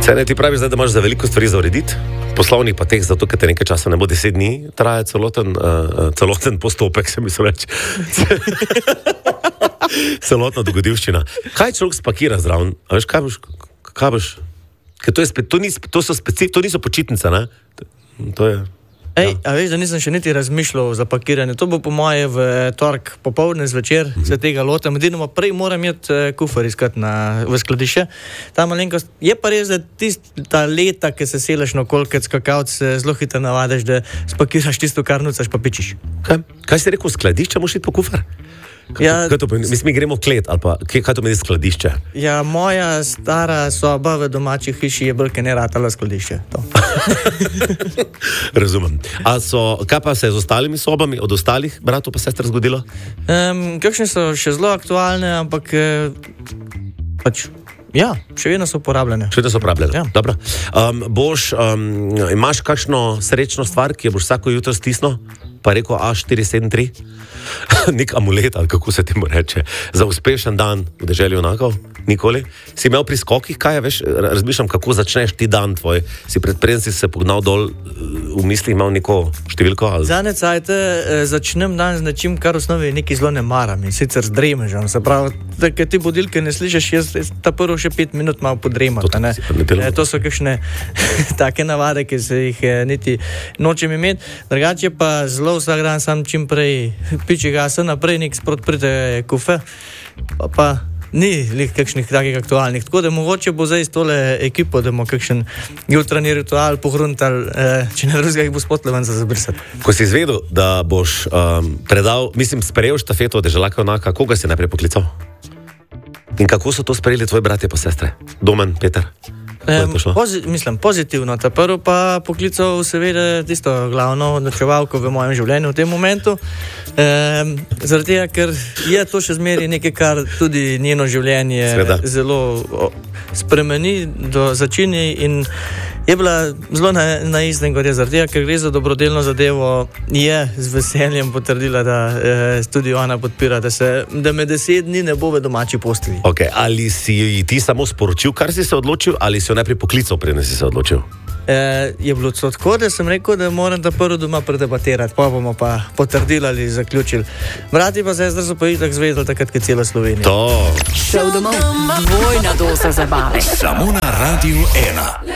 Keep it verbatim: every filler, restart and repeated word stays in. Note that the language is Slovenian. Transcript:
Cene, ti praviš, da imaš za veliko stvari za urediti, poslovnih pa teh, zato ker te nekaj časa ne bo deset dni, traja celoten, uh, celoten postopek, se mi so reči. Celotna dogodivščina. Kaj človek spakira zraven? A veš, kaj boš, kaj boš? Ker to, je spe, to, nis, to, so specif, to niso počitnice, ne? To je... Ej, a veš, da nisem še niti razmišljal za pakiranje. To bo po moje v torek popoldne zvečer, mm-hmm. se tega lotam. Edino prej moram imeti kufer iskati na, v skladišče. Ta malenkost, je pa res, da tista leta, ki se seleš na kolkec kakavc, zelo hitro navadiš, da spakiraš tisto, kar nucaš, pa pičiš. Kaj, kaj si rekel, skladišče moš iti po kufer? Kaj, ja, kaj to pomeni? Mislim, mi gremo klet, ali pa kaj, kaj to meni skladišče? Ja, moja stara soba v domači hiši je bolj, ker ne ratala skladišče. Razumem. A so, kaj pa se je z ostalimi sobami, od ostalih bratov pa sester zgodilo? Um, kakšne so še zelo aktualne, ampak pač, ja, še vedno so uporabljene. Še vedno so uporabljene, ja. Dobro. Um, boš, um, imaš kakšno srečno stvar, ki jo boš vsako jutro stisnil, pa rekel A štiri sedem tri? Nek amulet, ali kako se temu reče, za uspešen dan v deželi junakov? Nikoli? Si imel pri skokih, kaj je, veš, razmišljam, kako začneš ti dan tvoj, si pred preden si se pognal dol, v mislih imel neko številko? Ali... Zadnje cajte eh, začnem dan z nečim, kar v osnovi nekaj zelo ne maram in sicer z dremežem, se pravi, da ker ti budilke ne slišiš, jaz, jaz ta prvo še pet minut malo podremat, to, ne? ne E, to so kakšne take navade, ki se jih eh, niti nočem imeti, drugače pa zelo vsak dan sam čim prej piči gasa naprej, nek sprot pride kufe, pa pa ni lih kakšnih takih aktualnih, tako da mogoče bo zdaj s tole ekipo, da bomo kakšen jutranji ritual pohruntal, eh, če ne drugega jih bo spotlevan za zabrisati. Ko si izvedel, da boš um, predal, mislim, sprejel štafeto od deželaka junaka, koga si najprej poklical? In kako so to sprejeli tvoji bratje pa sestre? Domen, Peter? Um, pozi, mislim, pozitivno. Ta prvo pa poklical seveda tisto glavno odločevalko v mojem življenju v tem momentu. Um, zaradi tega, ker je to še zmeraj nekaj, kar tudi njeno življenje Sveda. zelo o, spremeni do začini in je bila zelo na, na istem kot je, zaradi tega, ker gre za dobrodelno zadevo, je z veseljem potrdila, da eh, tudi ona podpira, da, se, da me deset dni ne bo v domači postelji. Okay, ali si ti samo sporočil, kar si se odločil, ali si jo najprej poklical, preden si se odločil? E, je bilo tako, da sem rekel, da moram ta prvo doma predebatirati, pa bomo pa potrdili ali zaključili. Brati pa se zdaj so pa itak zvedeli takrat, kot cela Slovenija. To! Šel domov, dvojna doza zabave. Samo na Radiu ena.